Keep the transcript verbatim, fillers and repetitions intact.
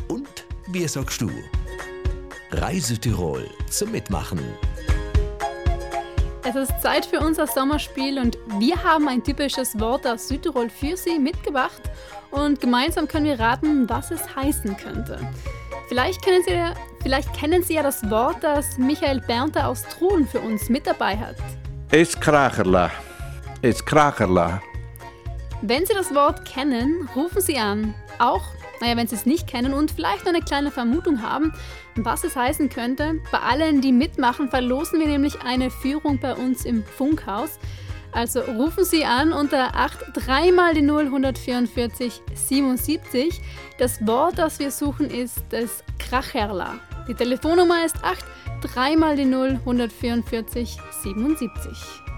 Und wie sagst du? Reisetirol zum Mitmachen. Es ist Zeit für unser Sommerspiel und wir haben ein typisches Wort aus Südtirol für Sie mitgebracht und gemeinsam können wir raten, was es heißen könnte. Vielleicht kennen Sie, vielleicht kennen Sie ja das Wort, das Michael Bernter aus Truhen für uns mit dabei hat. Es Kracherla. Es Kracherla. Wenn Sie das Wort kennen, rufen Sie an. Auch, naja, wenn Sie es nicht kennen und vielleicht noch eine kleine Vermutung haben, was es heißen könnte. Bei allen, die mitmachen, verlosen wir nämlich eine Führung bei uns im Funkhaus. Also rufen Sie an unter acht drei mal die null hundertvierundvierzig siebenundsiebzig. Das Wort, das wir suchen, ist das Kracherla. Die Telefonnummer ist acht drei mal die null hundertvierundvierzig siebenundsiebzig.